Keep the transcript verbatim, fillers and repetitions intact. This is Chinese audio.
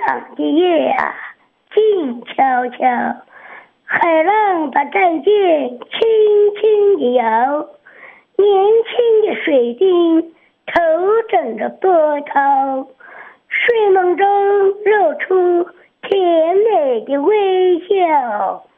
港的夜啊，静悄悄，海浪把战舰轻轻地摇，年轻的水兵头枕着波涛，睡梦中露出甜美的微笑。